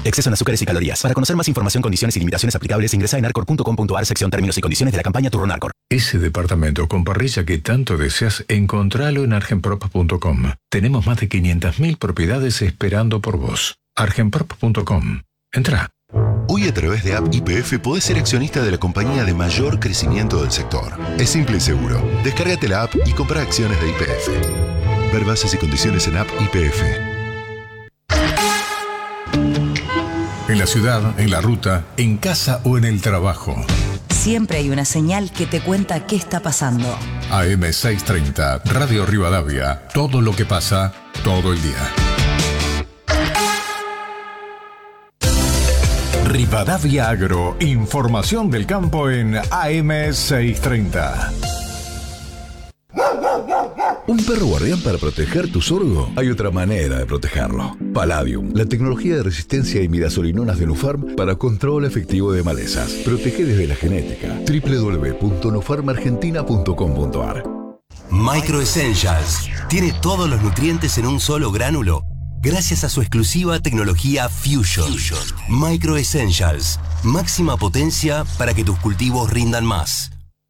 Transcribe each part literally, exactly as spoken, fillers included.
Exceso en azúcares y calorías. Para conocer más información, condiciones y limitaciones aplicables, ingresa en arcor punto com punto ar, sección términos y condiciones de la campaña Turno Arcor. Ese departamento con parrilla que tanto deseas, encontralo en argenprop punto com. Tenemos más de quinientas mil propiedades esperando por vos. argenprop punto com. Entra. Hoy a través de App Y P F podés ser accionista de la compañía de mayor crecimiento del sector. Es simple y seguro. Descárgate la app y compra acciones de Y P F. Ver bases y condiciones en App Y P F. En la ciudad, en la ruta, en casa o en el trabajo. Siempre hay una señal que te cuenta qué está pasando. A M seiscientos treinta, Radio Rivadavia. Todo lo que pasa, todo el día. Rivadavia Agro, información del campo en A M seiscientos treinta. ¿Un perro guardián para proteger tu sorgo? Hay otra manera de protegerlo. Palladium, la tecnología de resistencia a imidazolinonas de Nufarm para control efectivo de malezas. Protege desde la genética. doble u doble u doble u punto nufarm argentina punto com punto ar. Micro Essentials tiene todos los nutrientes en un solo gránulo gracias a su exclusiva tecnología Fusion. Fusion. Micro Essentials, máxima potencia para que tus cultivos rindan más.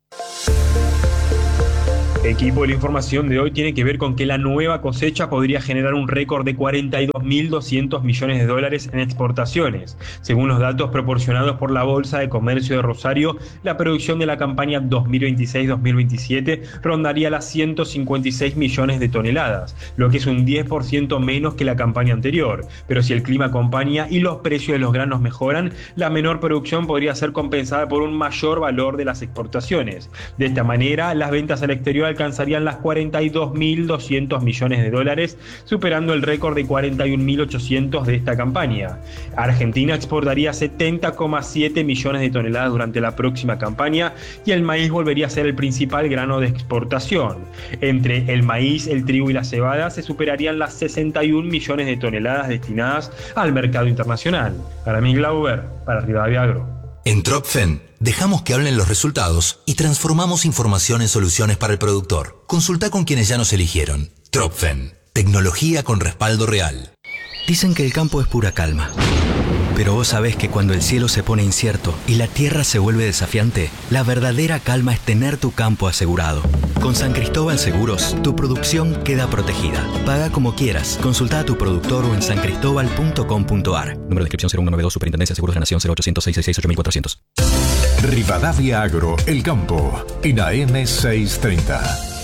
Equipo, la información de hoy tiene que ver con que la nueva cosecha podría generar un récord de cuarenta y dos mil doscientos millones de dólares en exportaciones. Según los datos proporcionados por la Bolsa de Comercio de Rosario, la producción de la campaña dos mil veintiséis dos mil veintisiete rondaría las ciento cincuenta y seis millones de toneladas, lo que es un diez por ciento menos que la campaña anterior. Pero si el clima acompaña y los precios de los granos mejoran, la menor producción podría ser compensada por un mayor valor de las exportaciones. De esta manera, las ventas al exterior alcanzarían las cuarenta y dos mil doscientos millones de dólares, superando el récord de cuarenta y un mil ochocientos de esta campaña. Argentina exportaría setenta coma siete millones de toneladas durante la próxima campaña y el maíz volvería a ser el principal grano de exportación. Entre el maíz, el trigo y la cebada se superarían las sesenta y un millones de toneladas destinadas al mercado internacional. Para mí, Glauber, para Rivadavia Agro. En Tropfen, dejamos que hablen los resultados y transformamos información en soluciones para el productor. Consulta con quienes ya nos eligieron. Tropfen, tecnología con respaldo real. Dicen que el campo es pura calma. Pero vos sabés que cuando el cielo se pone incierto y la tierra se vuelve desafiante, la verdadera calma es tener tu campo asegurado. Con San Cristóbal Seguros, tu producción queda protegida. Paga como quieras. Consulta a tu productor o en san cristóbal punto com punto ar. Número de inscripción cero uno noventa y dos, Superintendencia de Seguros de la Nación cero ochocientos seis sesenta y seis ocho mil cuatrocientos. Rivadavia Agro, el campo, en A M seiscientos treinta.